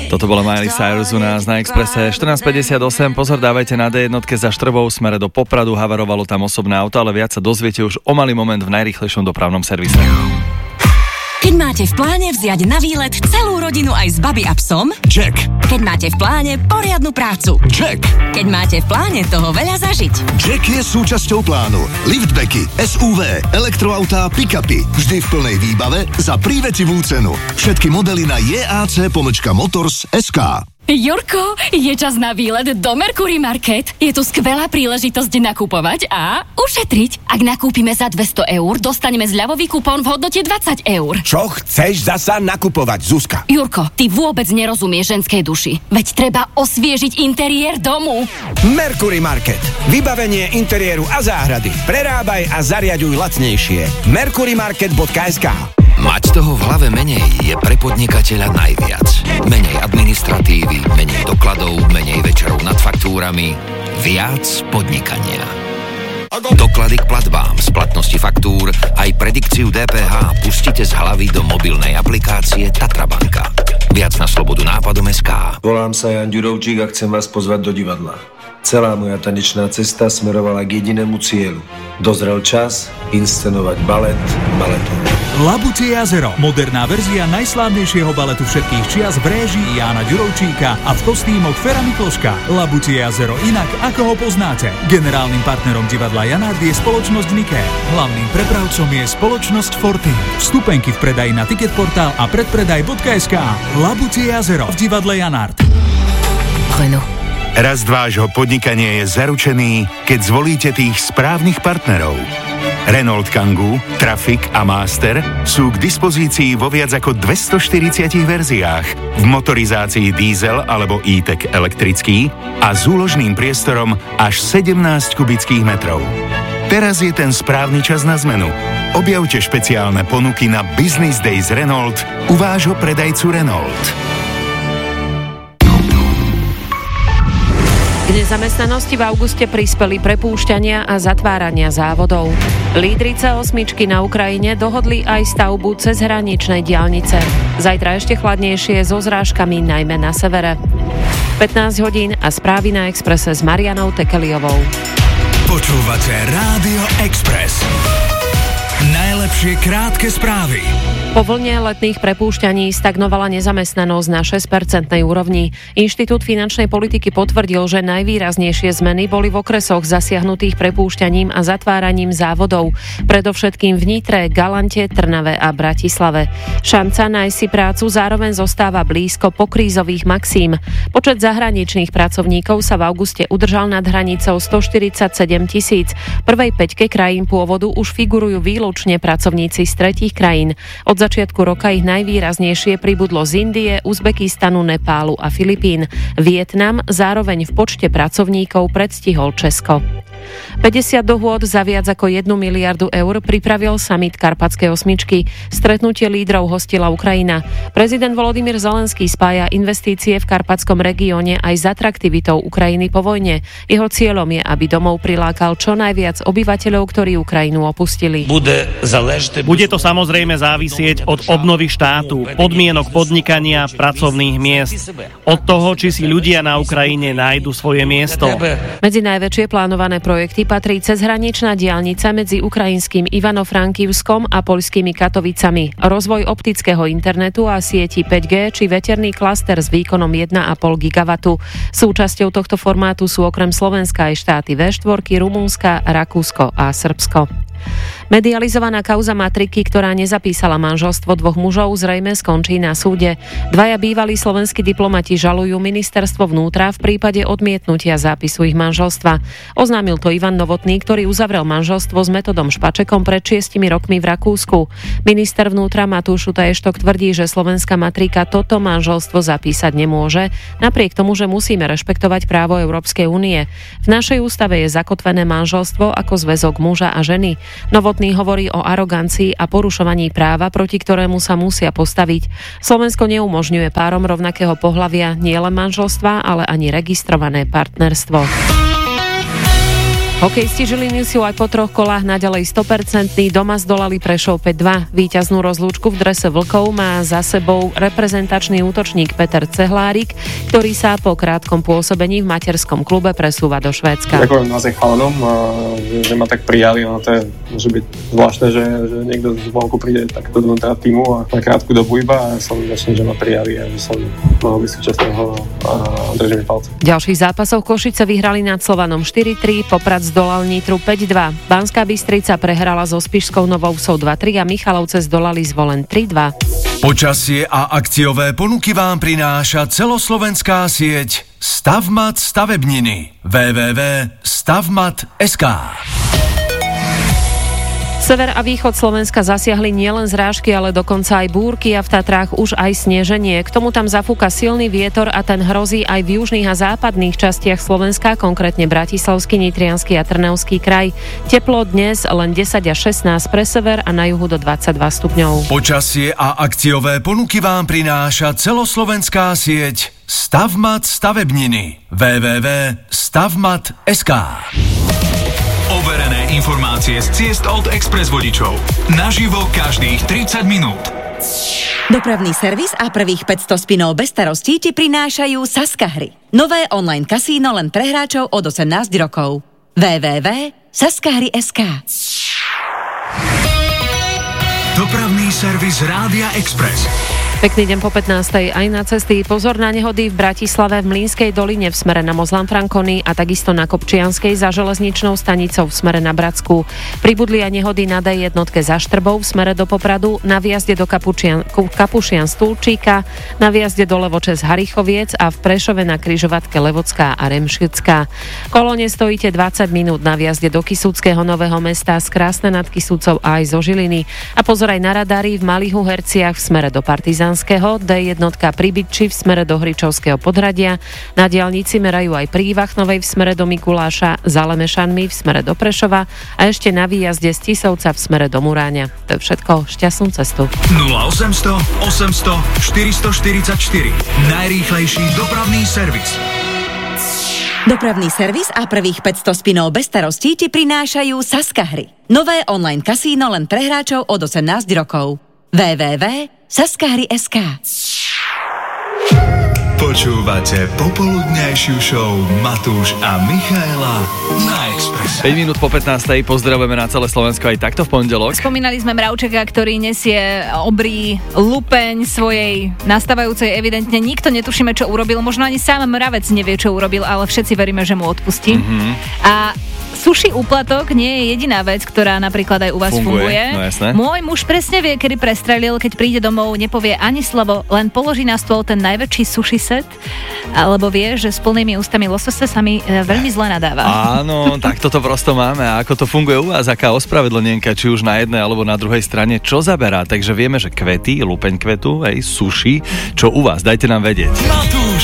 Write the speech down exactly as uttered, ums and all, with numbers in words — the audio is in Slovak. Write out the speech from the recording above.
Toto bola Miley Cyrus u nás na Expresse. štrnásť päťdesiatosem, pozor, dávajte na dé jedna za Štrbou smere do Popradu, havarovalo tam osobné auto, ale viac sa dozviete už o malý moment v najrýchlejšom dopravnom servise. Keď máte v pláne vziať na výlet celú rodinu aj s babi a psom? Check. Keď máte v pláne poriadnu prácu? Check. Keď máte v pláne toho veľa zažiť? Check je súčasťou plánu. Liftbacky, es ú vé, elektroautá, pick-upy. Vždy v plnej výbave za prívetivú cenu. Všetky modely na jac pomlčka motors bodka es ká. Jurko, je čas na výlet do Mercury Market. Je tu skvelá príležitosť nakupovať a ušetriť. Ak nakúpime za dvesto eur, dostaneme zľavový kupón v hodnote dvadsať eur. Čo chceš zasa nakupovať, Zuzka? Jurko, ty vôbec nerozumieš ženskej duši. Veď treba osviežiť interiér domu. Mercury Market. Vybavenie interiéru a záhrady. Prerábaj a zariaďuj lacnejšie. mercury market bodka es ká. Mať toho v hlave menej je pre podnikateľa najviac. Menej administratívy, menej dokladov, menej večerov nad faktúrami, viac podnikania. Doklady k platbám, splatnosti faktúr, aj predikciu dé pé há pustite z hlavy do mobilnej aplikácie Tatrabanka. Viac na slobodu nápadom bodka es ká. Volám sa Jan Ďurovčík a chcem vás pozvať do divadla. Celá moja tanečná cesta smerovala k jedinému cieľu. Dozrel čas inscenovať balet baletom. Labutie jazero, moderná verzia najslávnejšieho baletu všetkých čias v réžii Jána Ďurovčíka a v kostýmoch Fera Mikloška. Labutie jazero inak, ako ho poznáte. Generálnym partnerom divadla Janard je spoločnosť Niké. Hlavným prepravcom je spoločnosť Fortin. Vstupenky v predaji na Ticketportál a predpredaj bodka es ká. Labutie jazero v divadle Janard. Renault. Rast vášho podnikania je zaručený, keď zvolíte tých správnych partnerov. Renault Kangoo, Traffic a Master sú k dispozícii vo viac ako dvestoštyridsať verziách, v motorizácii diesel alebo e-tech elektrický a s úložným priestorom až sedemnásť kubických metrov. Teraz je ten správny čas na zmenu. Objavte špeciálne ponuky na Business Days Renault u vášho predajcu Renault. K nezamestnanosti v auguste prispeli prepúšťania a zatvárania závodov. Lídri cé osem na Ukrajine dohodli aj stavbu cezhraničnej diaľnice. Zajtra ešte chladnejšie so zrážkami najmä na severe. pätnásť hodín a správy na Expresse s Marianou Tekeliovou. Počúvate Rádio Express. Najlepšie krátke správy. Po vlne letných prepúšťaní stagnovala nezamestnanosť na šesť percentnej úrovni. Inštitút finančnej politiky potvrdil, že najvýraznejšie zmeny boli v okresoch zasiahnutých prepúšťaním a zatváraním závodov, predovšetkým v Nitre, Galante, Trnave a Bratislave. Šanca nájsť si prácu zároveň zostáva blízko pokrízových maxím. Počet zahraničných pracovníkov sa v auguste udržal nad hranicou stoštyridsaťsedem tisíc. V prvej päťke krajín pôvodu už figurujú výlučne pracovníci z tretích krajín. Od začiatku roka ich najvýraznejšie pribudlo z Indie, Uzbekistanu, Nepálu a Filipín. Vietnam zároveň v počte pracovníkov predstihol Česko. päťdesiat dohôd za viac ako jednu miliardu eur pripravil summit Karpatskej osmičky. Stretnutie lídrov hostila Ukrajina. Prezident Volodymyr Zelenský spája investície v karpatskom regióne aj s atraktivitou Ukrajiny po vojne. Jeho cieľom je, aby domov prilákal čo najviac obyvateľov, ktorí Ukrajinu opustili. Bude, Bude to samozrejme závisieť od obnovy štátu, podmienok podnikania, pracovných miest. Od toho, či si ľudia na Ukrajine nájdu svoje miesto. Medzi najväčšie plánované projekty patrí cezhraničná diaľnica medzi ukrajinským Ivano-Frankivskom a poľskými Katovicami, rozvoj optického internetu a sieti päť G či veterný klaster s výkonom jeden a pol gigawatu. Súčasťou tohto formátu sú okrem Slovenska aj štáty vé štyri, Rumunska, Rakúsko a Srbsko. Medializovaná kauza matriky, ktorá nezapísala manželstvo dvoch mužov, zrejme skončí na súde. Dvaja bývalí slovenskí diplomati žalujú ministerstvo vnútra v prípade odmietnutia zápisu ich manželstva. Oznámil to Ivan Novotný, ktorý uzavrel manželstvo s Metodom Špačekom pred šiestimi rokmi v Rakúsku. Minister vnútra Matúš Šutaj-Eštok tvrdí, že slovenská matrika toto manželstvo zapísať nemôže, napriek tomu, že musíme rešpektovať právo Európskej únie. V našej ústave je zakotvené manželstvo ako zväzok muža a ženy. Novotný hovorí o arogancii a porušovaní práva, proti ktorému sa musia postaviť. Slovensko neumožňuje párom rovnakého pohlavia nielen manželstva, ale ani registrované partnerstvo. Hokejisti Žiliny sú aj po troch kolách naďalej sto percent. Doma zdolali Prešov päť dva. Víťaznú rozlúčku v drese Vlkov má za sebou reprezentačný útočník Peter Cehlárik, ktorý sa po krátkom pôsobení v materskom klube presúva do Švédska. Ďakujem naozaj chalanom, že, že ma tak prijali. No to je, môže byť zvláštne, že, že niekto z vonku príde takto do týmu a na krátku dobu iba a som vďačný, že ma prijali a že som mohol byť súčasného a držím palce. V ďalších zápasoch Košice vyhrali nad Slovanom štyri tri, Poprad zdolal Nitru päť dva. Banská Bystrica prehrala so Spišskou Novou dva tri a Michalovce zdolali Zvolen tri dva. Počasie a akciové ponuky vám prináša celoslovenská sieť Stavmat stavebniny. w w w bodka stavmat bodka es ká. Sever a východ Slovenska zasiahli nielen zrážky, ale dokonca aj búrky a v Tatrách už aj sneženie. K tomu tam zafúka silný vietor a ten hrozí aj v južných a západných častiach Slovenska, konkrétne Bratislavský, Nitriansky a Trnavský kraj. Teplo dnes len desať až šestnásť pre sever a na juhu do dvadsaťdva stupňov. Počasie a akciové ponuky vám prináša celoslovenská sieť Stavmat stavebniny. w w w bodka stavmat bodka es ká. Overené informácie z ciest od Express vodičov. Naživo každých tridsať minút. Dopravný servis a prvých päťsto spinov bez starostí ti prinášajú Saska hry. Nové online kasíno len pre hráčov od osemnásť rokov. w w w bodka saska hry bodka es ká. Dopravný servis Rádia Express. Pekný deň po pätnástej aj na cesty. Pozor na nehody v Bratislave, v Mlynskej doline v smere na Mozlan Frankony a takisto na Kopčianskej za železničnou stanicou v smere na Bratsku. Pribudli aj nehody na dé jednotke za Štrbou v smere do Popradu, na výjazde do Kapučian, Kapušian Stulčíka, na výjazde do Levoče z Harichoviec a v Prešove na križovatke Levocká a Remšická. Kolóne stojíte dvadsať minút na výjazde do Kisúckého Nového Mesta z Krásne nad Kisúcou a aj zo Žiliny. A pozor aj na radári v Malých Uherciach v smere do Partizán dé jednotka pri Bytči v smere do Hričovského Podhradia. Na diaľnici merajú aj pri Ivachnovej v smere do Mikuláša, za Lemešanmi v smere do Prešova a ešte na výjazde z Tisovca v smere do Muráňa. To je všetko, šťastnú cestu. nula osemsto osemsto štyristoštyridsaťštyri. Najrýchlejší dopravný servis. Dopravný servis a prvých päťsto spinov bez starostí ti prinášajú Saska hry. Nové online kasíno len pre hráčov od osemnásť rokov. w w w bodka saska hry bodka es ká. Počúvate popoludňajšiu show Matúš a Michaela na Expresse. päť minút po pätnástej pozdravujeme na celé Slovensko aj takto v pondelok. Spomínali sme Mravčeka, ktorý nesie obrý lupeň svojej nastávajúcej, evidentne nikto netušíme, čo urobil, možno ani sám Mravec nevie, čo urobil, ale všetci veríme, že mu odpustí. Mm-hmm. A sushi úplatok nie je jediná vec, ktorá napríklad aj u vás funguje. funguje. No jasné. Môj muž presne vie, kedy prestrelil, keď príde domov, nepovie ani slovo, len položí na stôl ten najväčší sushi set, alebo vie, že s plnými ústami lososa sa mi veľmi zle nadáva. Áno, tak toto prosto máme. A ako to funguje u vás? Aká ospravedlnenka, či už na jednej alebo na druhej strane, čo zaberá? Takže vieme, že kvety, lupeň kvetu, hej, sushi, čo u vás? Dajte nám vedieť. Matúš